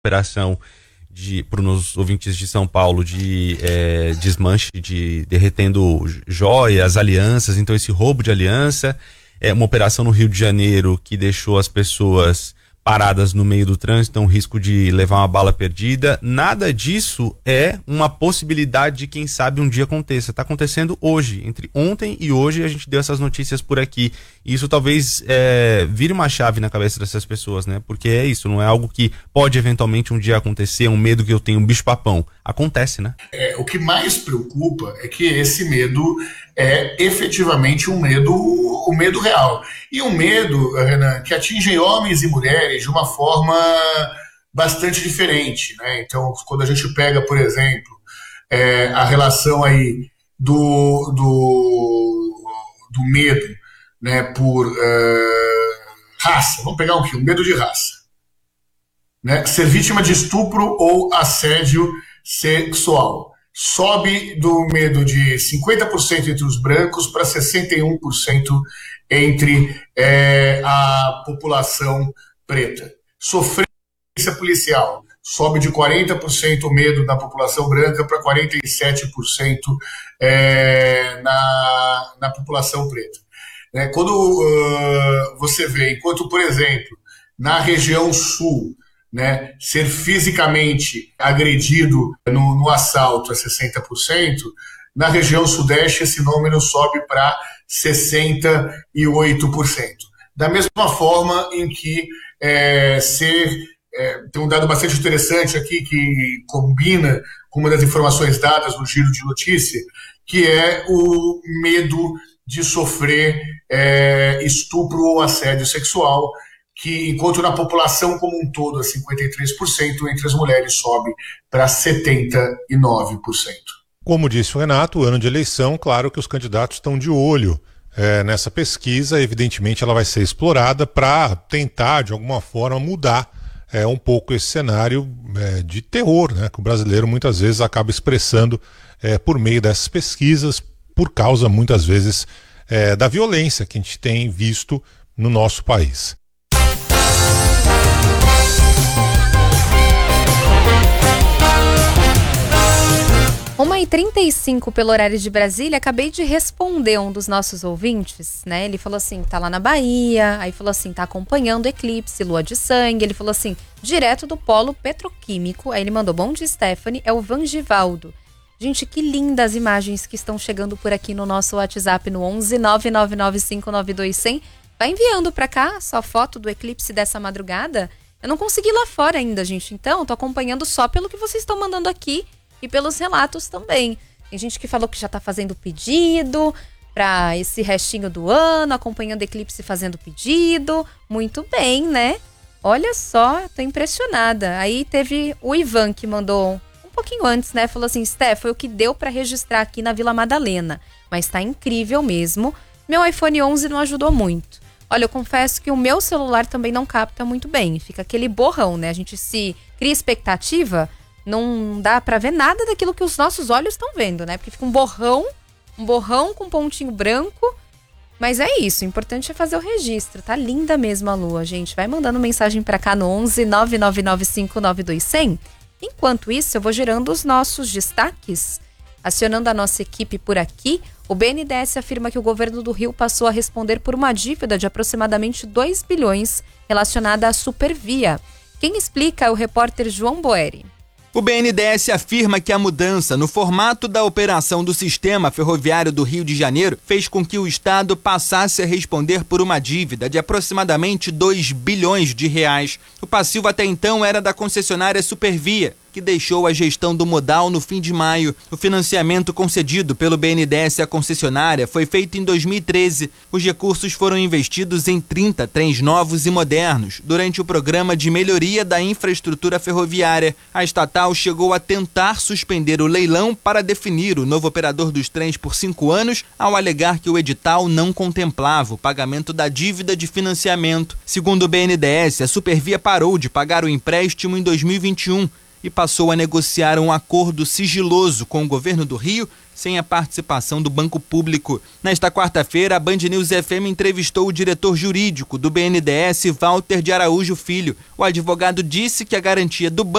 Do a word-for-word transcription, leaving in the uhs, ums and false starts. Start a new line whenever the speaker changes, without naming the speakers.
operação de, para os ouvintes de São Paulo, de é, desmanche, de derretendo joias, alianças, então esse roubo de aliança, é uma operação no Rio de Janeiro que deixou as pessoas paradas no meio do trânsito, então risco de levar uma bala perdida. Nada disso é uma possibilidade de quem sabe um dia aconteça. Está acontecendo hoje, entre ontem e hoje a gente deu essas notícias por aqui. E isso talvez é, vire uma chave na cabeça dessas pessoas, né? Porque é isso, não é algo que pode eventualmente um dia acontecer, um medo que eu tenho, um bicho-papão. Acontece, né?
É, o que mais preocupa é que esse medo é efetivamente um medo, um medo real. E um medo, Renan, que atinge homens e mulheres de uma forma bastante diferente, né? Então, quando a gente pega, por exemplo, é, a relação aí do, do, do medo, né, por uh, raça, vamos pegar um aqui, o medo de raça, né? Ser vítima de estupro ou assédio sexual. Sobe do medo de cinquenta por cento entre os brancos para sessenta e um por cento entre é, a população preta. Sofrência policial. Sobe de quarenta por cento o medo na população branca para quarenta e sete por cento é, na, na população preta. É, quando uh, você vê, enquanto, por exemplo, na região sul, né, ser fisicamente agredido no, no assalto é sessenta por cento, na região sudeste esse número sobe para sessenta e oito por cento. Da mesma forma em que é, ser, é, tem um dado bastante interessante aqui que combina com uma das informações dadas no giro de notícia, que é o medo de sofrer é, estupro ou assédio sexual, que enquanto na população como um todo é cinquenta e três por cento, entre as mulheres sobe para setenta e nove por cento.
Como disse o Renato, ano de eleição, claro que os candidatos estão de olho é, nessa pesquisa. Evidentemente ela vai ser explorada para tentar, de alguma forma, mudar é, um pouco esse cenário é, de terror, né, que o brasileiro muitas vezes acaba expressando é, por meio dessas pesquisas, por causa, muitas vezes, é, da violência que a gente tem visto no nosso país.
uma e trinta e cinco pelo horário de Brasília, acabei de responder um dos nossos ouvintes, né? Ele falou assim, tá lá na Bahia, aí falou assim, tá acompanhando o eclipse, lua de sangue, ele falou assim, direto do polo petroquímico, aí ele mandou, bom dia, Stephanie, é o Vangivaldo. Gente, que lindas imagens que estão chegando por aqui no nosso WhatsApp no onze nove nove nove cinco nove dois zero zero. Vai enviando pra cá só foto do eclipse dessa madrugada. Eu não consegui ir lá fora ainda, gente, então tô acompanhando só pelo que vocês estão mandando aqui e pelos relatos também. Tem gente que falou que já tá fazendo pedido para esse restinho do ano, acompanhando o eclipse fazendo pedido. Muito bem, né? Olha só, tô impressionada. Aí teve o Ivan que mandou um pouquinho antes, né? Falou assim, Steph, foi o que deu para registrar aqui na Vila Madalena. Mas tá incrível mesmo. Meu iPhone onze não ajudou muito. Olha, eu confesso que o meu celular também não capta muito bem. Fica aquele borrão, né? A gente se cria expectativa, não dá pra ver nada daquilo que os nossos olhos estão vendo, né? Porque fica um borrão, um borrão com um pontinho branco. Mas é isso, o importante é fazer o registro. Tá linda mesmo a lua, gente. Vai mandando mensagem pra cá no onze nove nove nove cinco nove dois zero zero. Enquanto isso, eu vou gerando os nossos destaques. Acionando a nossa equipe por aqui, o B N D E S afirma que o governo do Rio passou a responder por uma dívida de aproximadamente dois bilhões relacionada à Supervia. Quem explica é o repórter João Boeri.
O B N D E S afirma que a mudança no formato da operação do Sistema Ferroviário do Rio de Janeiro fez com que o Estado passasse a responder por uma dívida de aproximadamente dois bilhões de reais. O passivo até então era da concessionária Supervia, que deixou a gestão do modal no fim de maio. O financiamento concedido pelo B N D E S à concessionária foi feito em dois mil e treze. Os recursos foram investidos em trinta trens novos e modernos durante o programa de melhoria da infraestrutura ferroviária. A estatal chegou a tentar suspender o leilão para definir o novo operador dos trens por cinco anos, ao alegar que o edital não contemplava o pagamento da dívida de financiamento. Segundo o B N D E S, a Supervia parou de pagar o empréstimo em dois mil e vinte e um e passou a negociar um acordo sigiloso com o governo do Rio, sem a participação do Banco Público. Nesta quarta-feira, a Band News F M entrevistou o diretor jurídico do B N D E S, Walter de Araújo Filho. O advogado disse que a garantia do banco